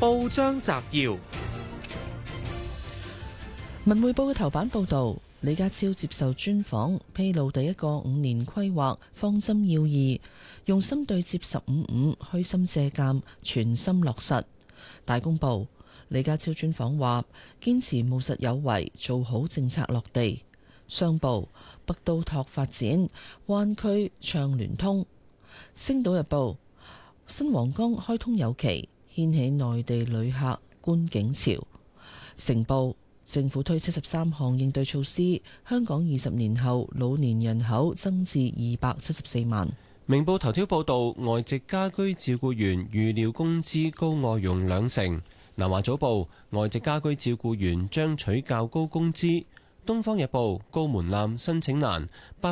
報章摘要： 文匯報嘅頭版報道，李家超接受專訪，披露第一個5年規劃方針要義，用心對接15.5，虛心借鑑，全心落實。大公報，李家超專訪話，堅持務實有為，做好政策落地。商報，北都拓發展，灣區暢聯通。星島日報，新皇崗開通有期，掀起內地旅客觀景潮。成報，政府推73項應對措施，香港20年後老年人口增至274萬。 明報頭條報道，外籍家居照顧員預料工資高外傭20%。南華早報，外籍家居照顧員將取較高工資。東方日報，高門檻申請難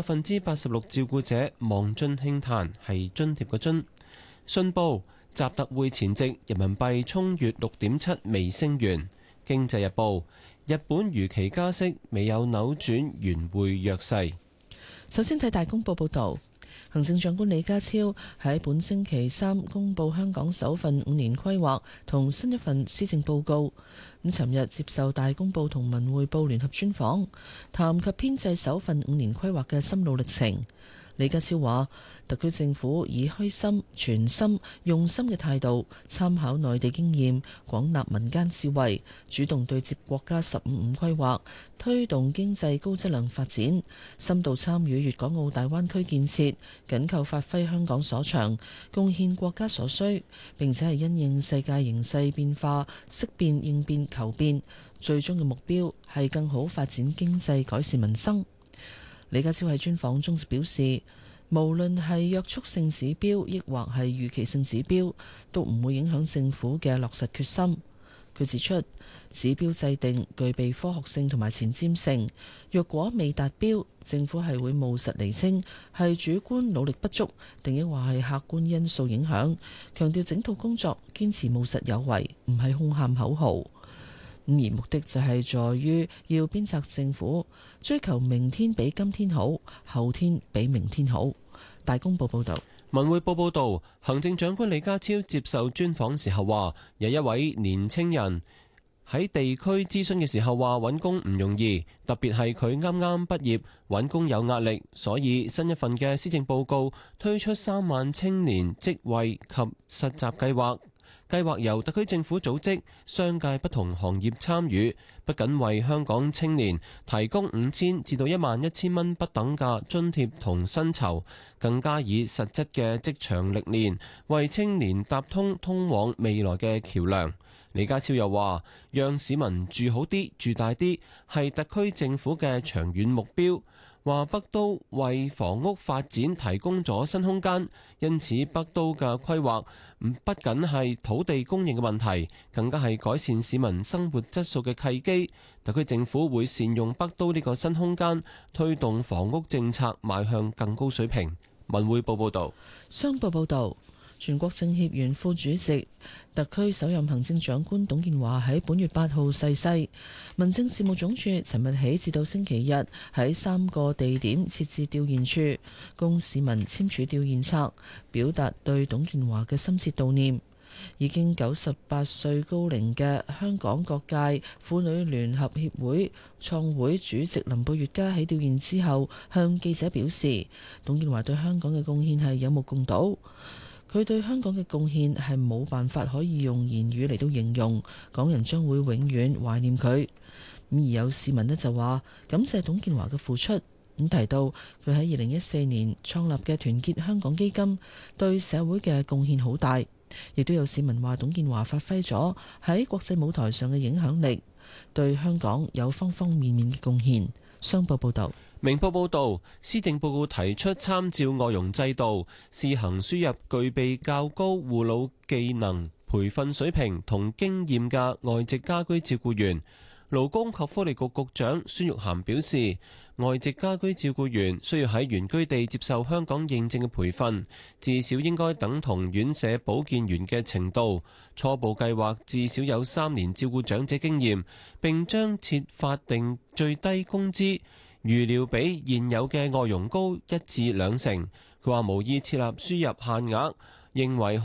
，86%照顧者望津輕嘆，係津貼嘅津。信報，習特會前夕，人民幣衝越6.7微升元。經濟日報，日本如期加息，未有扭轉元匯弱勢。 首先睇大公報報導，行政長官李家超喺本星期三公布香港首份5年規劃同新一份施政報告。尋日接受大公報同文匯報聯合專訪，談及編製首份5年規劃嘅心路歷程。李家超話，特區政府以虛心、全心、用心嘅態度，參考內地經驗，廣納民間智慧，主動對接國家15.5規劃，推動經濟高質量發展，深度參與粵港澳大灣區建設，緊扣發揮香港所長，貢獻國家所需，並且係因應世界形勢變化，識變應變求變，最終嘅目標係更好發展經濟，改善民生。李家超喺專訪中表示，無論係約束性指標，抑或係預期性指標，都唔會影響政府嘅落實決心。佢指出，指標制定具備科學性同埋前瞻性，若果未達標，政府係會務實釐清係主觀努力不足，定抑或係客觀因素影響。強調整套工作堅持務實有為，唔係空喊口號。而目的就係在於要鞭策政府追求明天比今天好，後天比明天好。大公報報道。 文匯報報道，行政長官李家超接受專訪時候話，有一位年青人喺地區諮詢嘅時候話揾工唔容易，特別係佢啱啱畢業，揾工有壓力，所以新一份嘅施政報告推出3萬青年職位及實習計劃。計劃由特區政府組織、商界不同行業參與，不僅為香港青年提供5000至到11000蚊不等嘅津貼同薪酬，更加以實質嘅職場歷練，為青年搭通通往未來嘅橋樑。李家超又話，讓市民住好啲、住大啲，係特區政府嘅長遠目標。話北都為房屋發展提供咗新空間，因此北都嘅規劃不僅係土地供應嘅問題，更加係改善市民生活質素嘅契機。特區政府會善用北都呢個新空間，推動房屋政策邁向更高水平。文匯報報道。 商報報道，全國政協原副主席、特區首任行政長官董建華喺本月8號逝世。民政事務總署尋日起至到星期日喺3個地點設置弔唁處，供市民簽署弔唁冊，表達對董建華嘅深切悼念。已經98歲高齡嘅香港各界婦女聯合協會創會主席林貝月嘉喺弔唁之後向記者表示，董建華對香港嘅貢獻係有目共睹。佢對香港嘅貢獻係冇辦法可以用言語嚟到形容，港人將會永遠懷念佢。而有市民就話感謝董建華嘅付出，咁提到佢喺2014年創立嘅團結香港基金對社會嘅貢獻好大。亦都有市民話董建華發揮咗喺國際舞台上嘅影響力，對香港有方方面面嘅貢獻。商報報道。 明報報導，施政報告提出參照外傭制度，試行輸入具備較高護老技能、培訓水平同經驗嘅外籍家居照顧員。勞工及福利局局長孫玉菡表示，外籍家居照顧員需要喺原居地接受香港認證嘅培訓，至少應該等同院舍保健員嘅程度。初步計劃至少有3年照顧長者經驗，並將設法定最低工資，預料比現有嘅外傭高1至2成。佢話無意設立輸入限額，認為